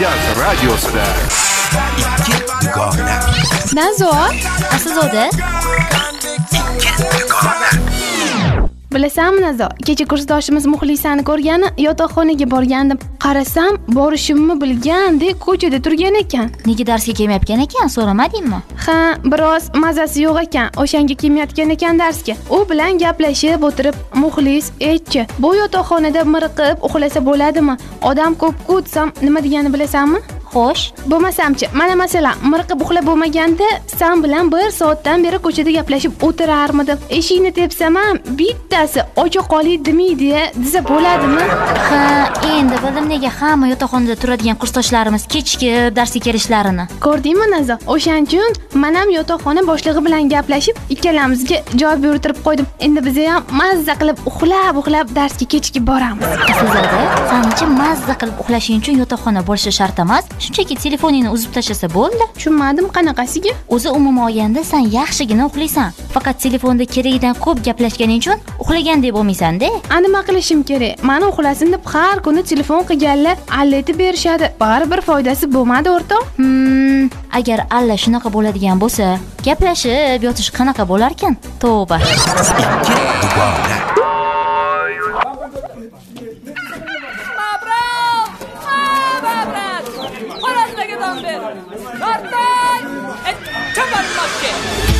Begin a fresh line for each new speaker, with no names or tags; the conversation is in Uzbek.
Toshkent radiosida ikki dugona.
Nazo,
Aslida
bilasanmi Nazo, kecha kursdoshimiz Muxlisani ko'rgani yotoqxonaga borgandim. Qarasam, borishimni bilgandek ko'chada turgan ekan.
nega darsga kelmayotgan ekan, so'ramadingmi?
Ha, biroz mazasi yo'q ekan. O'shanga kelmayotgan ekan darsga. U bilan gaplashib o'tirib, Muxlis, "Aytchi, bu yotoqxonada miriqib uxlasa bo'ladimi? Odam ko'p-ku desam, nima degani bilasanmi?"
Xo'sh,
Bo'lmasamchi, mana masalan, miriqib uxlab bo'lmaganda sen bilan 1 soatdan beri ko'chada gaplashib o'tirarmidim. Eshikni tepsam ham bittasi ocha qolay demaydi, desa bo'ladimi?
ha, endi bildim nega hamma yotoqxonada turadigan kursdoshlarimiz kechki darsga kelishlarini.
Ko'rdingmi Nazo? O'shanchun men ham yotoqxona boshlig'i bilan gaplashib, ikkalamizga javob berib qo'ydim. Endi biz ham mazza qilib uxlab darsga kechki boramiz.
Aslida sanchi mazza qilib uxlashing uchun yotoqxona bo'lishi shart emas. Shunchaki telefoningni uzib tashlasa bo'ldi.
Tushunmadim qanaqasiga?
O'zi umuman olganda sen yaxshigina uxlaysan. Faqat telefonda keragidan ko'p gaplashganing uchun uxlagandek bo'lmaysan-da.
Nima qilishim kerak? Meni uxlasin deb har kuni telefon qilganlar alletib berishadi. Baribir foydasi bo'lmadi, o'rtoq.
Agar alla shunaqa bo'ladigan bo'lsa, gaplashib yotish qanaqa bo'lar ekan? Tavba.
Ikki dugona.
Xonasiga dam ber. Ortay! Chaparmoqchi.